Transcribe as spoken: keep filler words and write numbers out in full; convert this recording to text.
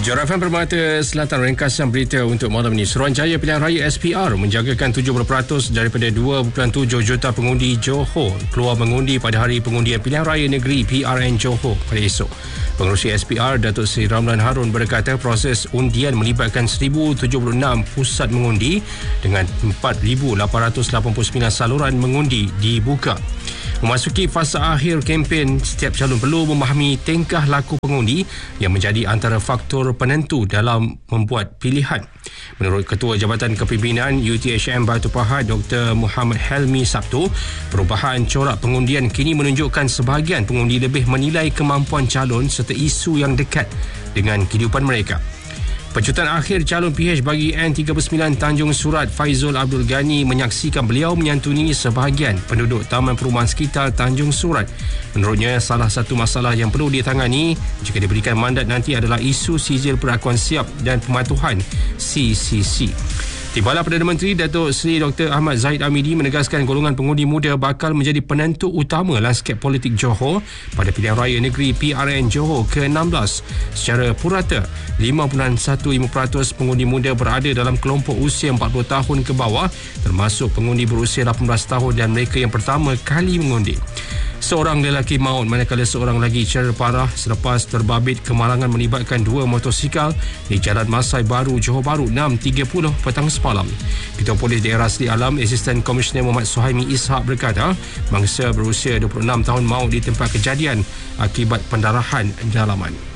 Johor F M Permata Selatan ringkasan berita untuk malam ini. Suruhanjaya Pilihan Raya S P R menjagakan tujuh puluh peratus daripada dua perpuluhan tujuh juta pengundi Johor keluar mengundi pada hari pengundian Pilihan Raya Negeri P R N Johor pada esok. Pengerusi S P R Datuk Seri Ramlan Harun berkata proses undian melibatkan seribu tujuh puluh enam pusat mengundi dengan empat ribu lapan ratus lapan puluh sembilan saluran mengundi dibuka. Memasuki fasa akhir kempen, setiap calon perlu memahami tingkah laku pengundi yang menjadi antara faktor penentu dalam membuat pilihan. Menurut Ketua Jabatan Kepimpinan U T H M Batu Pahat Doktor Muhammad Helmi Sabtu, perubahan corak pengundian kini menunjukkan sebahagian pengundi lebih menilai kemampuan calon serta isu yang dekat dengan kehidupan mereka. Pecutan akhir calon P H bagi N tiga puluh sembilan Tanjung Surat Faizul Abdul Ghani menyaksikan beliau menyantuni sebahagian penduduk Taman Perumahan Sekitar Tanjung Surat. Menurutnya, salah satu masalah yang perlu ditangani jika diberikan mandat nanti adalah isu sijil perakuan siap dan pematuhan C C C. Timbalan Perdana Menteri Datuk Seri Doktor Ahmad Zahid Amidi menegaskan golongan pengundi muda bakal menjadi penentu utama lanskap politik Johor pada Pilihan Raya Negeri P R N Johor ke enam belas. Secara purata, lima perpuluhan satu lima peratus pengundi muda berada dalam kelompok usia empat puluh tahun ke bawah, termasuk pengundi berusia lapan belas tahun dan mereka yang pertama kali mengundi. Seorang lelaki maut manakala seorang lagi cedera parah selepas terbabit kemalangan melibatkan dua motosikal di Jalan Masai Baru, Johor Bahru enam tiga puluh petang semalam. Ketua Polis Daerah Seri Alam, Asisten Komisioner Muhammad Suhaimi Ishak berkata, mangsa berusia dua puluh enam tahun maut di tempat kejadian akibat pendarahan dalaman.